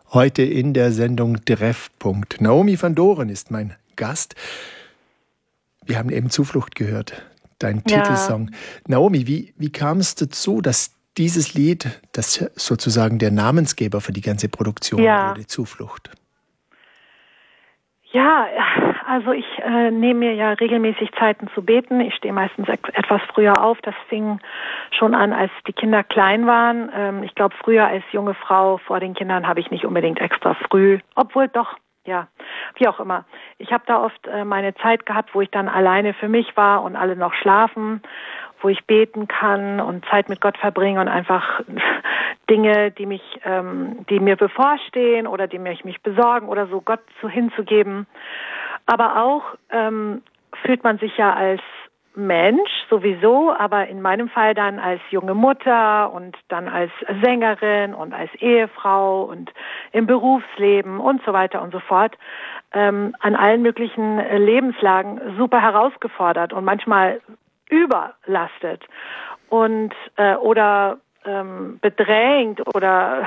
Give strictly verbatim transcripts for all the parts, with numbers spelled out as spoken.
Heute in der Sendung Treffpunkt. Naomi van Doren ist mein Gast. Wir haben eben Zuflucht gehört, dein ja. Titelsong. Naomi, wie, wie kam es dazu, dass dieses Lied, das sozusagen der Namensgeber für die ganze Produktion ja. wurde, Zuflucht? Ja, also ich äh, nehme mir ja regelmäßig Zeiten zu beten. Ich stehe meistens etwas früher auf. Das fing schon an, als die Kinder klein waren. Ähm, ich glaube, früher als junge Frau vor den Kindern habe ich nicht unbedingt extra früh, obwohl doch, ja, wie auch immer. Ich habe da oft äh, meine Zeit gehabt, wo ich dann alleine für mich war und alle noch schlafen, wo ich beten kann und Zeit mit Gott verbringe und einfach Dinge, die mich, ähm, die mir bevorstehen oder die mich, mich besorgen oder so Gott zu hinzugeben. Aber auch ähm, fühlt man sich ja als Mensch sowieso, aber in meinem Fall dann als junge Mutter und dann als Sängerin und als Ehefrau und im Berufsleben und so weiter und so fort ähm, an allen möglichen Lebenslagen super herausgefordert und manchmal überlastet und äh, oder ähm, bedrängt oder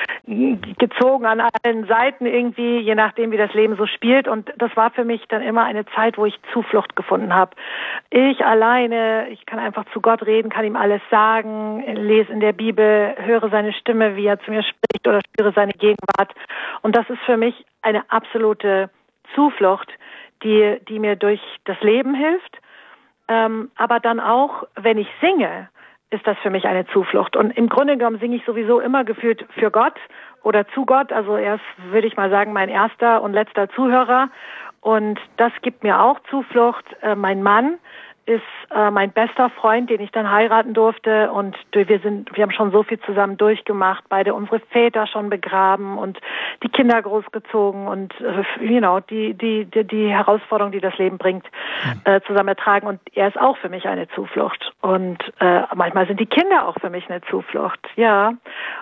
gezogen an allen Seiten irgendwie, je nachdem, wie das Leben so spielt. Und das war für mich dann immer eine Zeit, wo ich Zuflucht gefunden habe. Ich alleine, ich kann einfach zu Gott reden, kann ihm alles sagen, lese in der Bibel, höre seine Stimme, wie er zu mir spricht oder spüre seine Gegenwart. Und das ist für mich eine absolute Zuflucht, die, die mir durch das Leben hilft. Ähm, aber dann auch, wenn ich singe, ist das für mich eine Zuflucht. Und im Grunde genommen singe ich sowieso immer gefühlt für Gott oder zu Gott. Also er ist, würde ich mal sagen, mein erster und letzter Zuhörer. Und das gibt mir auch Zuflucht. Äh, mein Mann ist äh, mein bester Freund, den ich dann heiraten durfte. Und wir sind, wir haben schon so viel zusammen durchgemacht, beide unsere Väter schon begraben und die Kinder großgezogen und äh, you know, die, die, die, die Herausforderung, die das Leben bringt, äh, zusammen ertragen. Und er ist auch für mich eine Zuflucht. Und äh, manchmal sind die Kinder auch für mich eine Zuflucht. Ja,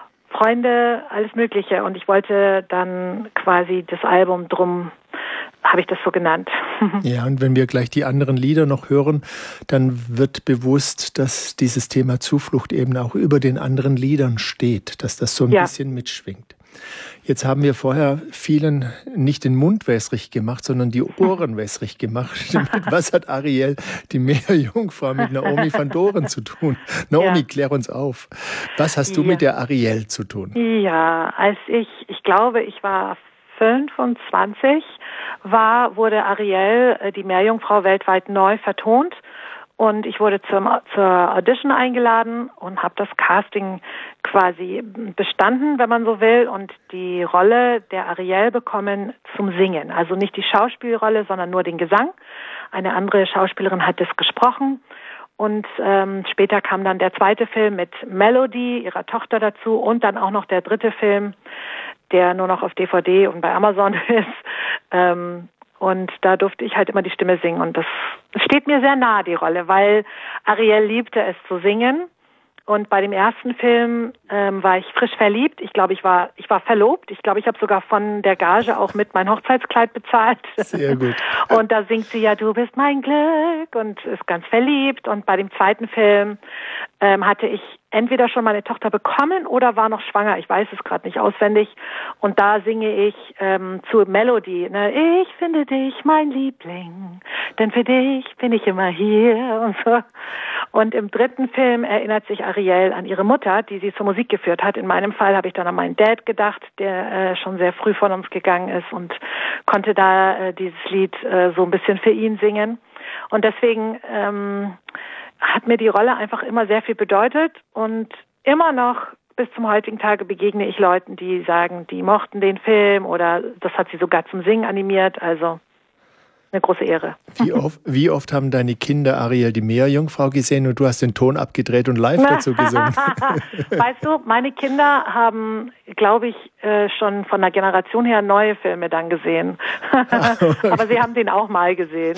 Freunde, alles Mögliche. Und ich wollte dann quasi das Album drum, habe ich das so genannt. Ja, und wenn wir gleich die anderen Lieder noch hören, dann wird bewusst, dass dieses Thema Zuflucht eben auch über den anderen Liedern steht, dass das so ein ja. bisschen mitschwingt. Jetzt haben wir vorher vielen nicht den Mund wässrig gemacht, sondern die Ohren wässrig gemacht. Was hat Ariel, die Meerjungfrau, mit Naomi van Doren zu tun? Naomi, ja. klär uns auf. Was hast du ja. mit der Ariel zu tun? Ja, als ich, ich glaube, ich war fünfundzwanzig, war, wurde Ariel, die Meerjungfrau, weltweit neu vertont. Und ich wurde zum, zur Audition eingeladen und habe das Casting quasi bestanden, wenn man so will, und die Rolle der Ariel bekommen zum Singen. Also nicht die Schauspielrolle, sondern nur den Gesang. Eine andere Schauspielerin hat das gesprochen. Und ähm, später kam dann der zweite Film mit Melody, ihrer Tochter, dazu, und dann auch noch der dritte Film, der nur noch auf D V D und bei Amazon ist. Ähm, Und da durfte ich halt immer die Stimme singen. Und das steht mir sehr nahe, die Rolle, weil Ariel liebte es zu singen. Und bei dem ersten Film ähm, war ich frisch verliebt. Ich glaube, ich war ich war verlobt. Ich glaube, ich habe sogar von der Gage auch mit mein Hochzeitskleid bezahlt. Sehr gut. Und da singt sie ja, du bist mein Glück, und ist ganz verliebt. Und bei dem zweiten Film ähm, hatte ich entweder schon meine Tochter bekommen oder war noch schwanger. Ich weiß es gerade nicht auswendig. Und da singe ich ähm, zu Melody, ne? Ich finde dich mein Liebling, denn für dich bin ich immer hier und so. Und im dritten Film erinnert sich Ariel an ihre Mutter, die sie zur Musik geführt hat. In meinem Fall habe ich dann an meinen Dad gedacht, der äh, schon sehr früh von uns gegangen ist, und konnte da äh, dieses Lied äh, so ein bisschen für ihn singen. Und deswegen ähm, hat mir die Rolle einfach immer sehr viel bedeutet, und immer noch bis zum heutigen Tage begegne ich Leuten, die sagen, die mochten den Film oder das hat sie sogar zum Singen animiert. Also eine große Ehre. Wie oft, wie oft haben deine Kinder Ariel, die Meerjungfrau, gesehen und du hast den Ton abgedreht und live dazu gesungen? Weißt du, meine Kinder haben, glaube ich, schon von der Generation her neue Filme dann gesehen. Aber sie haben den auch mal gesehen.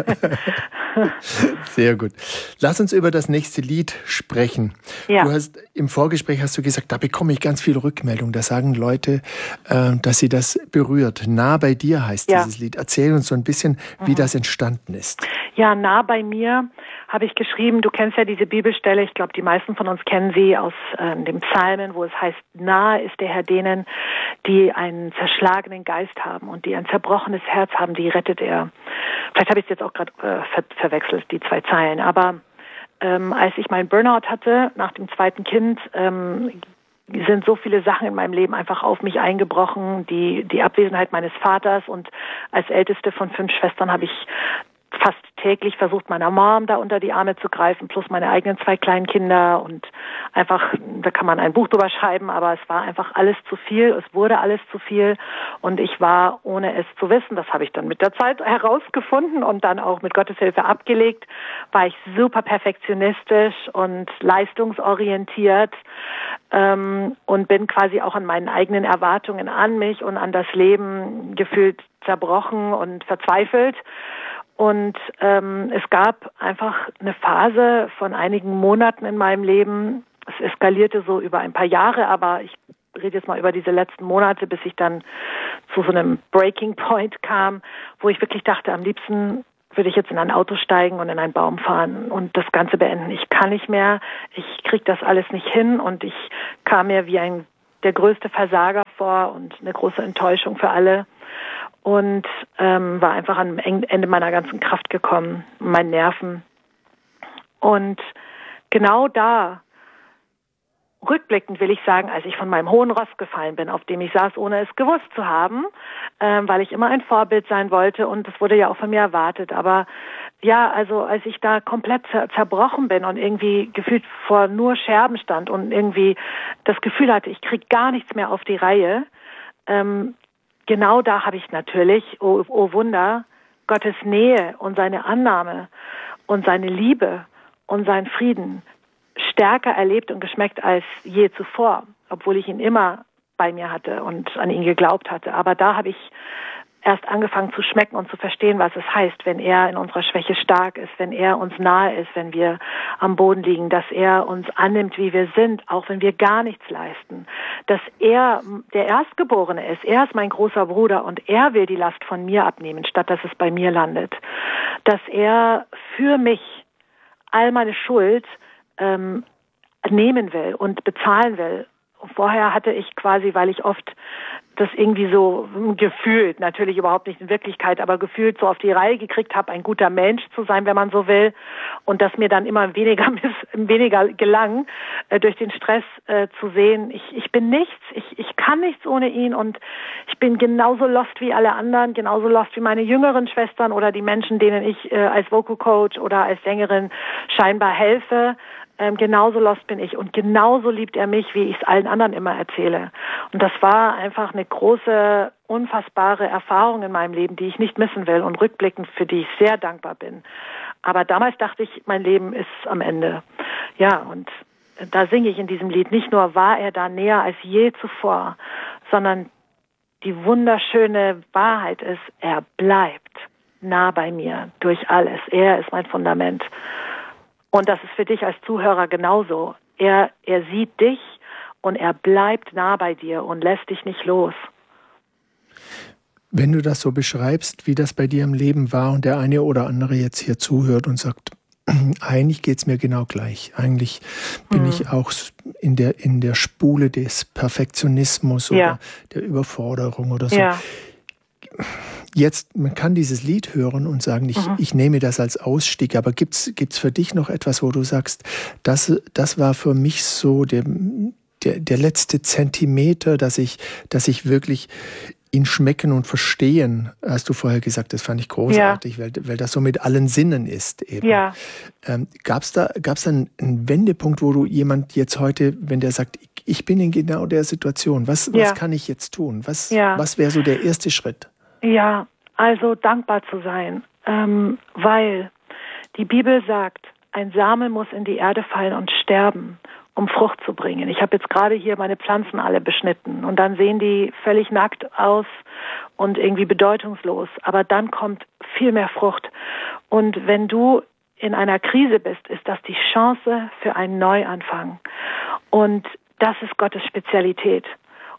Sehr gut. Lass uns über das nächste Lied sprechen. Ja. Du hast im Vorgespräch hast du gesagt, da bekomme ich ganz viel Rückmeldung. Da sagen Leute, äh, dass sie das berührt. Nah bei dir heißt ja. dieses Lied. Erzähl uns so ein bisschen, wie mhm. das entstanden ist. Ja, nah bei mir habe ich geschrieben, du kennst ja diese Bibelstelle, ich glaube, die meisten von uns kennen sie aus äh, dem Psalmen, wo es heißt, nahe ist der Herr denen, die einen zerschlagenen Geist haben und die ein zerbrochenes Herz haben, die rettet er. Vielleicht habe ich es jetzt auch gerade äh, ver- verwechselt, die zwei Zeilen, aber ähm, als ich meinen Burnout hatte, nach dem zweiten Kind, ähm, sind so viele Sachen in meinem Leben einfach auf mich eingebrochen, die, die Abwesenheit meines Vaters, und als älteste von fünf Schwestern habe ich fast täglich versucht, meiner Mom da unter die Arme zu greifen, plus meine eigenen zwei kleinen Kinder, und einfach, da kann man ein Buch drüber schreiben, aber es war einfach alles zu viel, es wurde alles zu viel, und ich war, ohne es zu wissen, das habe ich dann mit der Zeit herausgefunden und dann auch mit Gottes Hilfe abgelegt, war ich super perfektionistisch und leistungsorientiert ähm, und bin quasi auch an meinen eigenen Erwartungen an mich und an das Leben gefühlt zerbrochen und verzweifelt. Und ähm, es gab einfach eine Phase von einigen Monaten in meinem Leben. Es eskalierte so über ein paar Jahre, aber ich rede jetzt mal über diese letzten Monate, bis ich dann zu so einem Breaking Point kam, wo ich wirklich dachte, am liebsten würde ich jetzt in ein Auto steigen und in einen Baum fahren und das Ganze beenden. Ich kann nicht mehr, ich kriege das alles nicht hin, und ich kam mir wie ein der größte Versager vor und eine große Enttäuschung für alle. Und ähm, war einfach am Ende meiner ganzen Kraft gekommen, meinen Nerven. Und genau da, rückblickend will ich sagen, als ich von meinem hohen Ross gefallen bin, auf dem ich saß, ohne es gewusst zu haben, ähm, weil ich immer ein Vorbild sein wollte, und das wurde ja auch von mir erwartet. Aber ja, also als ich da komplett zer- zerbrochen bin und irgendwie gefühlt vor nur Scherben stand und irgendwie das Gefühl hatte, ich kriege gar nichts mehr auf die Reihe, ähm, genau da habe ich natürlich, oh, oh Wunder, Gottes Nähe und seine Annahme und seine Liebe und seinen Frieden stärker erlebt und geschmeckt als je zuvor, obwohl ich ihn immer bei mir hatte und an ihn geglaubt hatte. Aber da habe ich erst angefangen zu schmecken und zu verstehen, was es heißt, wenn er in unserer Schwäche stark ist, wenn er uns nahe ist, wenn wir am Boden liegen, dass er uns annimmt, wie wir sind, auch wenn wir gar nichts leisten, dass er der Erstgeborene ist, er ist mein großer Bruder und er will die Last von mir abnehmen, statt dass es bei mir landet, dass er für mich all meine Schuld ähm, nehmen will und bezahlen will. Vorher hatte ich quasi, weil ich oft das irgendwie so gefühlt, natürlich überhaupt nicht in Wirklichkeit, aber gefühlt so auf die Reihe gekriegt habe, ein guter Mensch zu sein, wenn man so will, und das mir dann immer weniger weniger gelang, äh, durch den Stress äh, zu sehen, ich ich bin nichts, ich ich kann nichts ohne ihn, und ich bin genauso lost wie alle anderen, genauso lost wie meine jüngeren Schwestern oder die Menschen, denen ich äh, als Vocal Coach oder als Sängerin scheinbar helfe. Ähm, genauso lost bin ich, und genauso liebt er mich, wie ich es allen anderen immer erzähle. Und das war einfach eine große, unfassbare Erfahrung in meinem Leben, die ich nicht missen will und rückblickend für die ich sehr dankbar bin. Aber damals dachte ich, mein Leben ist am Ende. Ja, und da singe ich in diesem Lied, nicht nur war er da näher als je zuvor, sondern die wunderschöne Wahrheit ist, er bleibt nah bei mir durch alles. Er ist mein Fundament. Und das ist für dich als Zuhörer genauso. Er, er sieht dich und er bleibt nah bei dir und lässt dich nicht los. Wenn du das so beschreibst, wie das bei dir im Leben war, und der eine oder andere jetzt hier zuhört und sagt, eigentlich geht's mir genau gleich. Eigentlich bin hm. ich auch in der, in der Spule des Perfektionismus oder ja. der Überforderung oder so. Ja. Jetzt, man kann dieses Lied hören und sagen, ich, mhm. ich nehme das als Ausstieg, aber gibt's gibt's für dich noch etwas, wo du sagst, das, das war für mich so der, der, der letzte Zentimeter, dass ich, dass ich wirklich ihn schmecken und verstehen, hast du vorher gesagt, das fand ich großartig, ja. weil, weil das so mit allen Sinnen ist eben. Ja. Ähm, gab's da, gab's da einen, einen Wendepunkt, wo du jemand jetzt heute, wenn der sagt, ich, ich bin in genau der Situation, was, ja. was kann ich jetzt tun? Was, ja. was wäre so der erste Schritt? Ja, also dankbar zu sein, ähm, weil die Bibel sagt, ein Same muss in die Erde fallen und sterben, um Frucht zu bringen. Ich habe jetzt gerade hier meine Pflanzen alle beschnitten und dann sehen die völlig nackt aus und irgendwie bedeutungslos, aber dann kommt viel mehr Frucht. Und wenn du in einer Krise bist, ist das die Chance für einen Neuanfang. Und das ist Gottes Spezialität.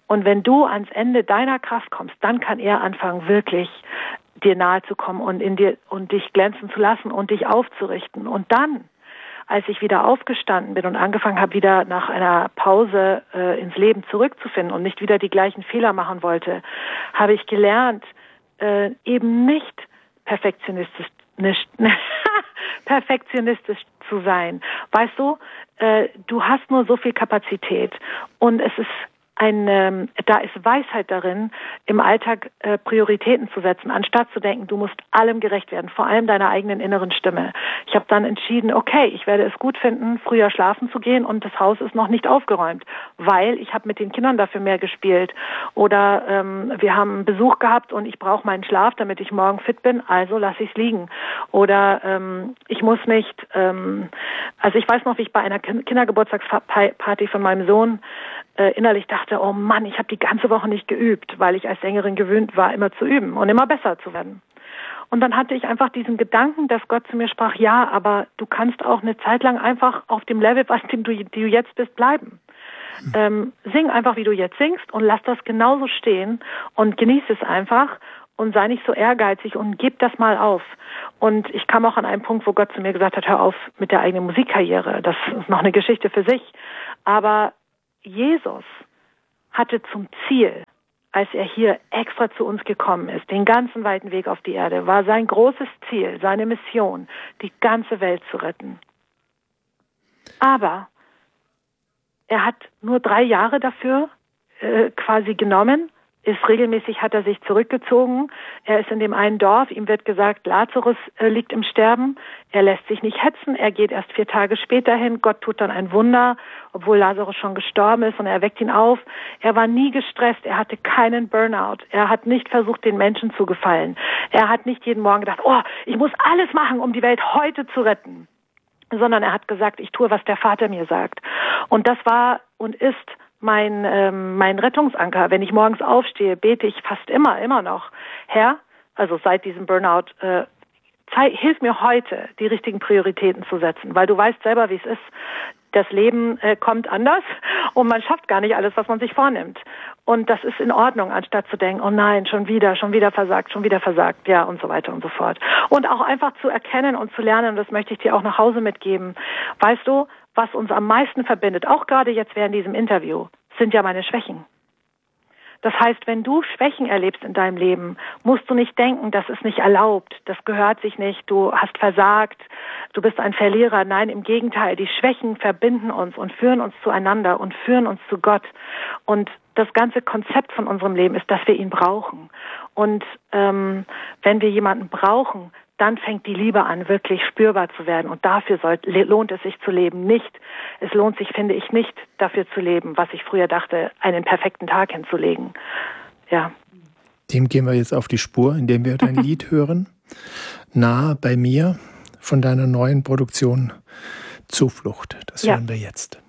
Und wenn du ans Ende deiner Kraft kommst, dann kann er anfangen, wirklich dir nahe zu kommen und in dir und dich glänzen zu lassen und dich aufzurichten. Und dann, als ich wieder aufgestanden bin und angefangen habe, wieder nach einer Pause äh, ins Leben zurückzufinden und nicht wieder die gleichen Fehler machen wollte, habe ich gelernt, äh, eben nicht perfektionistisch, nicht, perfektionistisch zu sein. Weißt du, äh, du hast nur so viel Kapazität und es ist Ein, ähm, da ist Weisheit darin, im Alltag äh, Prioritäten zu setzen, anstatt zu denken, du musst allem gerecht werden, vor allem deiner eigenen inneren Stimme. Ich habe dann entschieden, okay, ich werde es gut finden, früher schlafen zu gehen und das Haus ist noch nicht aufgeräumt, weil ich habe mit den Kindern dafür mehr gespielt. Oder ähm, wir haben Besuch gehabt und ich brauche meinen Schlaf, damit ich morgen fit bin, also lasse ich es liegen. Oder ähm, ich muss nicht, ähm, also ich weiß noch, wie ich bei einer Kindergeburtstagsparty von meinem Sohn äh, innerlich dachte, oh Mann, ich habe die ganze Woche nicht geübt, weil ich als Sängerin gewöhnt war, immer zu üben und immer besser zu werden. Und dann hatte ich einfach diesen Gedanken, dass Gott zu mir sprach, ja, aber du kannst auch eine Zeit lang einfach auf dem Level, was dem du, du jetzt bist, bleiben. Mhm. Ähm, sing einfach, wie du jetzt singst und lass das genauso stehen und genieß es einfach und sei nicht so ehrgeizig und gib das mal auf. Und ich kam auch an einen Punkt, wo Gott zu mir gesagt hat, hör auf mit der eigenen Musikkarriere. Das ist noch eine Geschichte für sich. Aber Jesus hatte zum Ziel, als er hier extra zu uns gekommen ist, den ganzen weiten Weg auf die Erde, war sein großes Ziel, seine Mission, die ganze Welt zu retten. Aber er hat nur drei Jahre dafür äh, quasi genommen, ist regelmäßig, hat er sich zurückgezogen. Er ist in dem einen Dorf, ihm wird gesagt, Lazarus äh, liegt im Sterben. Er lässt sich nicht hetzen, er geht erst vier Tage später hin. Gott tut dann ein Wunder, obwohl Lazarus schon gestorben ist und er weckt ihn auf. Er war nie gestresst, er hatte keinen Burnout. Er hat nicht versucht, den Menschen zu gefallen. Er hat nicht jeden Morgen gedacht, oh, ich muss alles machen, um die Welt heute zu retten. Sondern er hat gesagt, ich tue, was der Vater mir sagt. Und das war und ist mein ähm, mein Rettungsanker. Wenn ich morgens aufstehe, bete ich fast immer, immer noch, Herr, also seit diesem Burnout, äh, zeig, hilf mir heute, die richtigen Prioritäten zu setzen, weil du weißt selber, wie es ist. Das Leben äh, kommt anders und man schafft gar nicht alles, was man sich vornimmt. Und das ist in Ordnung, anstatt zu denken, oh nein, schon wieder, schon wieder versagt, schon wieder versagt, ja, und so weiter und so fort. Und auch einfach zu erkennen und zu lernen, und das möchte ich dir auch nach Hause mitgeben. Weißt du, was uns am meisten verbindet, auch gerade jetzt während diesem Interview, sind ja meine Schwächen. Das heißt, wenn du Schwächen erlebst in deinem Leben, musst du nicht denken, das ist nicht erlaubt, das gehört sich nicht, du hast versagt, du bist ein Verlierer. Nein, im Gegenteil, die Schwächen verbinden uns und führen uns zueinander und führen uns zu Gott. Und das ganze Konzept von unserem Leben ist, dass wir ihn brauchen. Und ähm, wenn wir jemanden brauchen, dann fängt die Liebe an, wirklich spürbar zu werden. Und dafür soll, lohnt es sich zu leben. Nicht, es lohnt sich, finde ich, nicht dafür zu leben, was ich früher dachte, einen perfekten Tag hinzulegen. Ja. Dem gehen wir jetzt auf die Spur, indem wir dein Lied hören. Nah bei mir von deiner neuen Produktion Zuflucht. Das ja. hören wir jetzt.